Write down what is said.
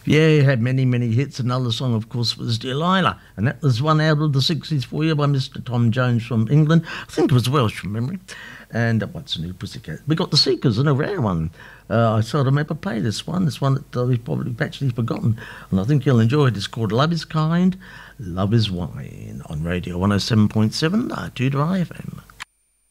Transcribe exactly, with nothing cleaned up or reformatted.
Yeah, he had many, many hits. Another song, of course, was Delilah, and that was one out of the sixties for you by Mister Tom Jones from England. I think it was Welsh from memory. And uh, what's a new pussycat? We got the Seekers and a rare one. Uh, I seldom ever play this one. It's one that uh, we've probably actually forgotten, and I think you'll enjoy it. It's called Love Is Kind, Love Is Wine on Radio one oh seven point seven, uh, Tudor I F M.